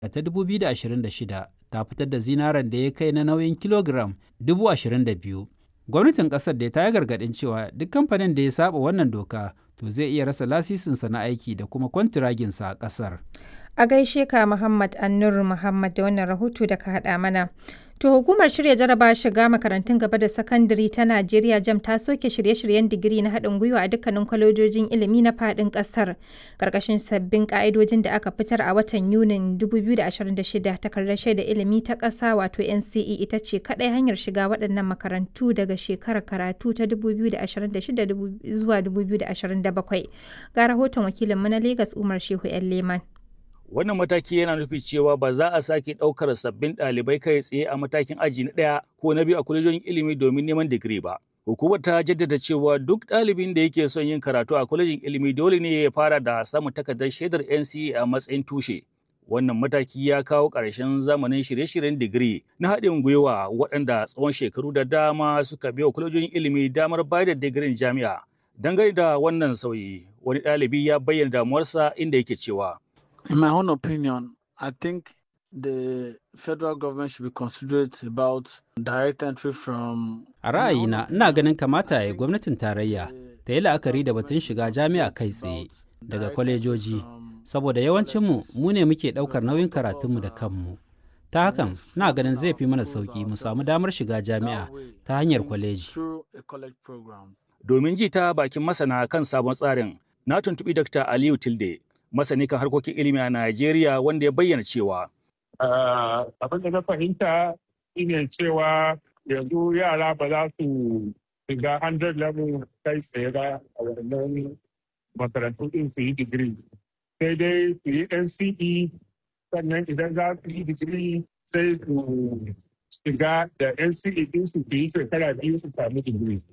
ta 2026 ta fitar da zinaren da ya kai na nauyin kilogiram 22,000. Gwamnatin ƙasar da ta yi gargaɗin cewa duk kamfanin da ya saba wannan doka to zai iya rasa lasisinsa na aiki da kuma kwantiraginsa a ƙasar. A gaishe ka Muhammad Annur Muhammad da wannan rahoto da ka haɗa mana. To hukumar shirya jarabawar shiga makarantun gaba da sakandare ta Najeriya JAMB ta soke shirye-shiryen digiri na haɗin gwiwa a dukkanin kwalejojin ilimi na faɗin ƙasar. Ƙarƙashin sabbin ƙa'idojin da aka fitar a watan Yunin 2026, takardar shaida ilimi ta ƙasa wato NCE ita ce kaɗai hanyar shiga waɗannan makarantu daga shekarar karatu ta 2026 zuwa 2027. Ga rahoton wakilinmu na Legas Umar Shehu 'yan Leman. Wannan mataki yana nufin cewa ba za a sake ɗaukar sabbin ɗalibai kai tsaye a matakin aji na ɗaya ko na biyu a kwalejojin ilimi domin neman digiri ba. Hukumar ta jaddada cewa duk ɗalibin da yake son yin karatu a kwalejin ilimi dole ne ya fara da samun takardar shaidar NCE a matsayin tushe. Wannan mataki ya kawo ƙarshen zamanin shirye-shiryen digiri na haɗin gwiwa waɗanda tsawon shekaru da dama suka biya kwalejojin ilimi damar bayar da digirin jami'a. Dangane da wannan sauyi, wani ɗalibi ya bayyana damuwarsa inda yake cewa, in my own opinion, I think the federal government should be considerate about direct entry from... A ra'ayina, ina ganin kamata ya yi gwamnatin tarayya ta yi la'akari da batun shiga jami'a kai tsaye daga kwalejoji, saboda yawancinmu mu ne muke ɗaukar nauyin karatunmu da kanmu. Ta hakan, ina ganin zai fi mana sauƙi mu samu damar shiga jami'a ta hanyar kwaleji. Domin ji ta bakin masana kan sabon tsarin, na tuntuɓi Dr. Aliyu Tilde, masani kan harkokin ilimi a Najeriya, wanda ya bayyana cewa abin da na fahimta shine cewa yanzu yara ba za su shiga 100 level kai tsaye ba a wannan makarantu din su yi digiri, sai dai su yi NCE, sannan idan za su yi digiri sai su shiga da NCE din su yi shekara 2 su sami digiri,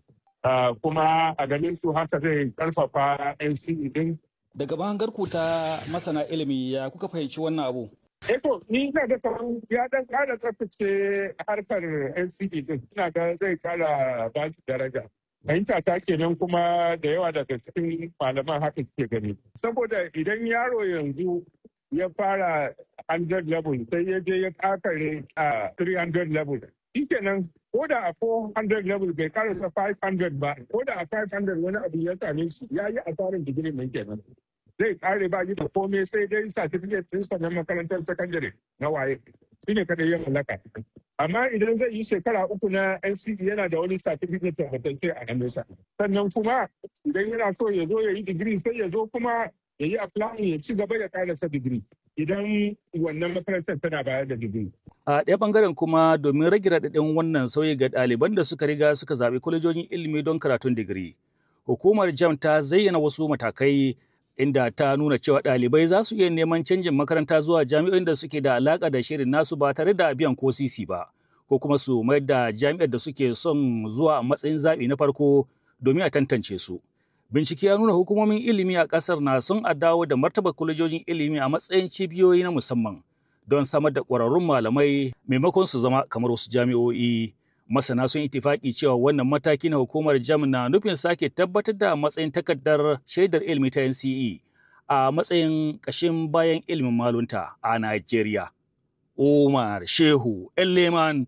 kuma a ganin su haka zai karfafa NCE din. Daga bangarku ta masana ilimi ya kuka fahimci wannan abu? Eto, ni ina ga kamar ya dan kara tsaftace harkar NCE din. Ina ga zai kara ba shi daraja. Fahimta ta kenan kuma da yawa daga cikin malaman haka ke gani. Saboda idan yaro yanzu ya fara 100 level sai ya je ya kakare a 300 level. Shi kenan ko da a 400 level bai karasa 500 ba, ko da a 500 wani abu ya same shi ya yi asarin digiri mai kenan. Zai kare ba da komai sai dai certificate ɗinsa na makarantar sakandare na waye. Shi ne kadai ya mallaka. Amma idan zai yi shekara 3 na NCE yana da wani certificate tabbatacce a hannunsa. Sannan kuma idan yana so ya zo ya yi digiri sai ya zo kuma ya yi applying ya ci gaba ya karasa digiri. Idan wannan makarantar tana bayar da digiri. A ɗaya ɓangaren kuma domin rage raɗaɗin wannan sauyi ga ɗaliban da suka riga suka zaɓi kwalejojin ilimi don karatun digiri, hukumar JAMB ta zayyana wasu matakai inda ta nuna cewa ɗalibai za su iya neman canjin makaranta zuwa jami'o'in da suke da alaƙa da shirin nasu ba tare da biyan ko sisi ba, ko kuma su mayar da jami'ar da suke son zuwa a matsayin zaɓi na farko domin a tantance su. Bincike ya nuna hukumomin ilimi a ƙasar na son a dawo da martaba kwalejojin ilimi a matsayin cibiyoyi na musamman don samar da ƙwararrun malamai maimakon su zama kamar wasu jami'o'i. Masana sun itifaki cewa wannan mataki na hukumar JAMB na nufin sake tabbatar da matsayin takardar shaidar ilimi ta NCE a matsayin ƙashin bayan ilimin malunta a Najeriya. Umar Shehu Leman,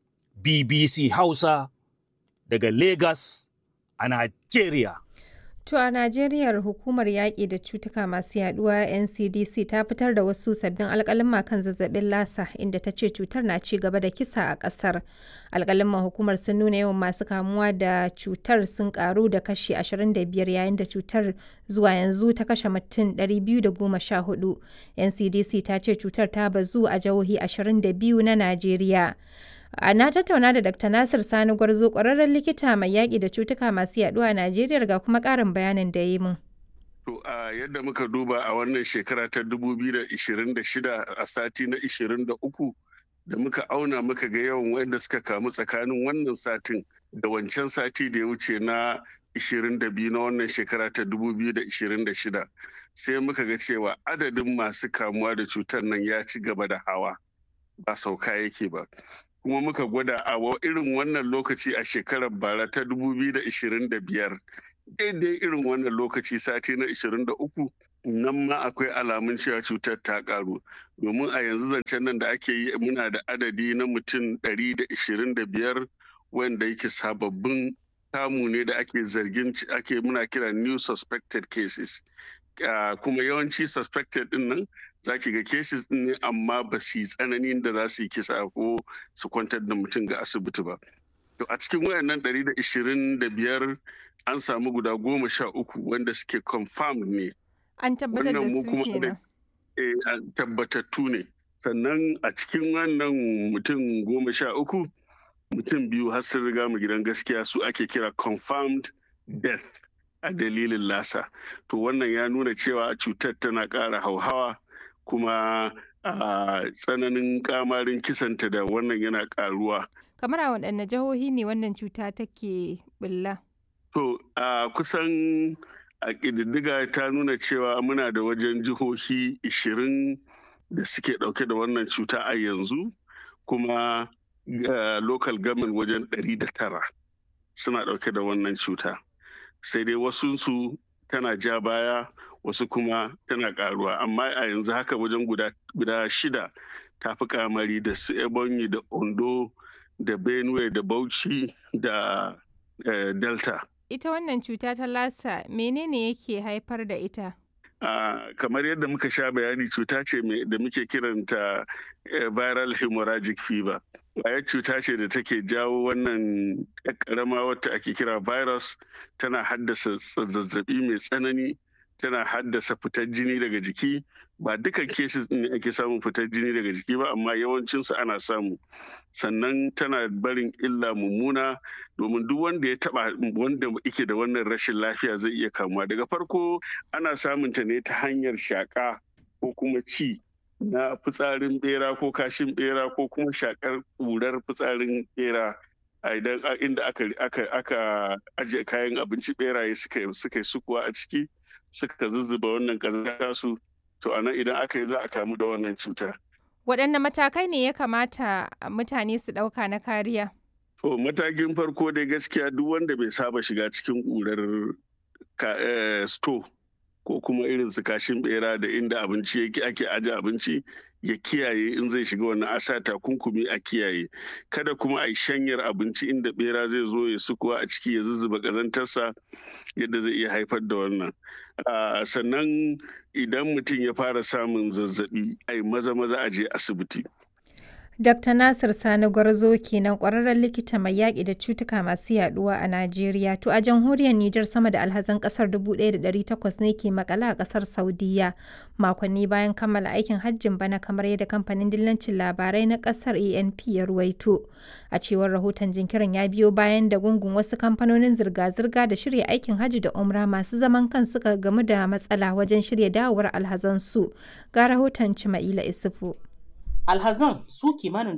BBC Hausa daga Lagos a Najeriya. To a Najeriya hukumar yaƙi da cutuka masu yaduwa NCDC ta fitar da wasu sabbin alƙaluma kan zazzabin lasa inda ta ce cutar na ci gaba da kisa a ƙasar. Alƙaluman hukumar sun nuna yawan masu kamuwa da cutar sun ƙaru da kashi 25 yayin da cutar zuwa yanzu ta kashe mutum 214. NCDC ta ce cutar ta bazu a jihohi 22 na Najeriya. Na tattauna da Dr. Nasir Sani Gwarzo, ƙwararren likita mai yaƙi da cutuka masu yaɗuwa a Najeriya, ga kuma ƙarin bayanin da yi mun. To a yadda muka duba a wannan shekara ta 2026 a sati na 23 da muka auna muka ga yawan wanda suka kamu tsakanin wannan satin da wancan sati da ya wuce na 22 na wannan shekara ta 2026 sai muka ga cewa adadin masu kamuwa da cutar nan ya ci gaba da hawa ba sauka yake ba. Kuma muka gwada a irin wannan lokaci a shekarar bara ta 2025 daidai irin wannan lokaci sati na 23 nan ma akwai alamun cewa cutar ta karu, domin a yanzu zancen nan da ake yi muna da adadi na mutum 125 wanda yake sababbin kamu ne da ake zargin muna kira new suspected cases. Kuma yawanci suspected din nan za ki ga cases din ne amma ba su yi tsananin da za su yi kisa ko su kwantar da mutum ga asibiti ba. To a cikin wayannan 125 an samu guda 13 wanda suke confirmed ne. An tabbatar da su kenan. Tabbatattu ne. Sannan a cikin wannan mutum 13 mutum 2 har sun riga mu gidan gaskiya, su ake kira confirmed death a dalilin lasa. To wannan ya nuna cewa cutar tana ƙara hauhawa, kuma tsananin kamarin kisanta da wannan yana ƙaruwa. Kamar a waɗanne jihohi ne wannan cuta take bulla? To kusan a ƙididdiga ta nuna cewa muna da wajen jihohi 20 da suke ɗauke da wannan cuta a yanzu, kuma local government wajen 109 suna ɗauke da wannan cuta. Sai dai wasunsu tana ja baya, wasu kuma tana ƙaruwa. Amma a yanzu haka wajen guda 6 ta fi kamari, da su Ebonyi da Ondo da Benue da Bauchi da Delta. Ita wannan cuta ta lasa menene yake haifar da ita? Kamar yadda muka sha bayani, cuta ce da muke kiranta viral hemorrhagic fever. Ƙwayar cuta ce da take jawo wannan ƙarama wata ake kira virus, tana haddasa zazzabi mai tsanani, tana haddasa fitar jini daga jiki. Ba dukan cases ne ake samun fitar jini daga jiki ba, amma yawancinsu ana samu. Sannan tana barin illa mummuna, domin duk wanda ya taba wanda yake da wannan rashin lafiya zai iya kamuwa. Daga farko ana samun ta ne ta hanyar shaka ko kuma ci na fitsarin bera ko kashin bera, ko kuma shakar ƙurar fitsarin bera. Idan inda aka ajiye kayan abinci, beraye suka yi sukuwa a ciki, suka zuzzuba wannan ƙazanta su, to anan idan aka yi za a kamu da wannan cuta. Waɗanne matakai ne ya kamata mutane su ɗauka na kariya? To matakin farko dai gaskiya duk wanda bai saba shiga cikin ƙurar store ko kuma irin su kashin bera da inda abinci ake aje abinci, ya kiyaye. In zai shiga wannan a sa takunkumi a kiyaye. Kada kuma a yi shanyar abinci inda bera zai zo ya sukuwa a ciki ya zuzzuba ƙazantarsa, yadda zai iya haifar da wannan. Sannan idan mutum ya fara samun zazzabi, ai maza a je asibiti. Dr. Nasir Sani Gwarzo kenan, ƙwararren likita mai yaƙi da cutuka masu yaɗuwa a Najeriya. To a jamhuriyar Nijar, sama da alhazan ƙasar 1,800 ne ke makale a ƙasar Saudiyya makonni bayan kammala aikin hajjin bana, kamar yadda kamfanin dillancin labarai na ƙasar ANP ya ruwaito. A cewar rahoton, jinkirin ya biyo bayan da gungun wasu kamfanonin zirga-zirga da shirya aikin hajji da umra masu zaman kan suka gamu da matsala wajen shirya dawowar alhazansu. Ga rahoton Cima'ila Isufu. Alhazan su kimanin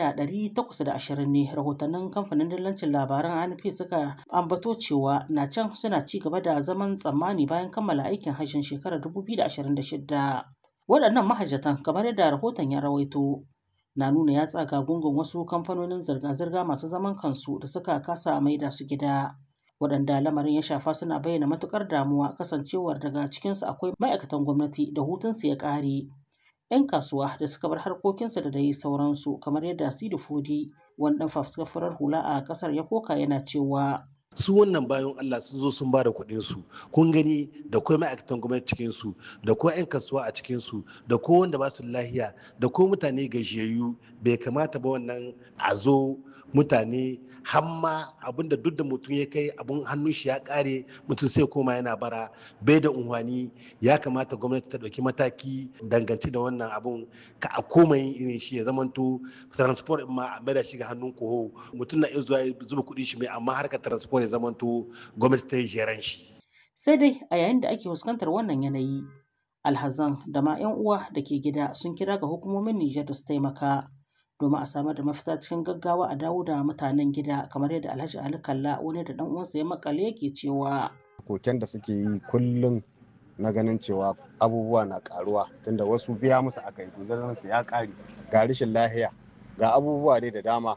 1,820 ne rahotannin kamfanin dillancin labaran ANP suka ambato cewa na can suna ci gaba da zaman tsammani bayan kammala aikin hajjin shekarar 2026. Waɗannan mahajjatan, kamar yadda rahoton ya rawaito, na nuna ya tsaga gungun wasu kamfanonin zirga-zirga masu zaman kansu da suka kasa maida su gida. Waɗanda lamarin ya shafa suna bayyana matukar damuwa, kasancewar daga cikinsu akwai ma'aikatan gwamnati da hutunsu ya ƙare, 'yan kasuwa da suka bar harkokinsa da dai sauransu, kamar yadda Sidi Fodi, wani ɗan fafuskar hula a ƙasar, ya koka yana cewa su wannan bayan Allah sun zo sun ba da kuɗin su, kun gani da kuma ma'aikatan gwamnati cikin su, da kuma 'yan kasuwa a cikin su, da ko wanda ba su lahiya, da ko mutane gajiyayyu. Bai kamata ba wannan a zo mutane hamma abinda duk da mutum ya kai abun hannun shi ya kare, mutum sai koma yana bara, bai da unhwani. Ya kamata gwamnati ta ɗauki mataki dangance da wannan abun, ka a koma yin irin shi, ya zamanto transport ma a maida shi ga hannun koho. Mutum na iya zuwa zuba kuɗin shi mai, amma harkar transport ya zamanto gwamnati ta yi jeran shi. Sai dai a yayin da ake fuskantar wannan yanayi, alhazan da ma 'yan uwa da ke gida sun kira ga hukumomin Nijar da su taimaka domin a samar da mafita cikin gaggawa a dawo da mutanen gida, kamar yadda Alhaji Ali Kalla, wani da dan uwansa ya makale, yake cewa koken da suke yi kullum na ganin cewa abubuwa na karuwa, tunda wasu biya musu aka yi guzarin su ya kare, ga rashin lahiya, ga abubuwa dai da dama.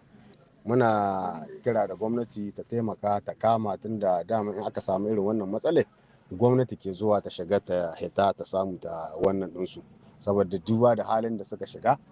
Muna kira da gwamnati ta taimaka ta kama, tunda dama in aka samu irin wannan matsale gwamnati ke zuwa ta shiga ta hita ta samu ta wannan ɗinsu saboda duba da halin da suka shiga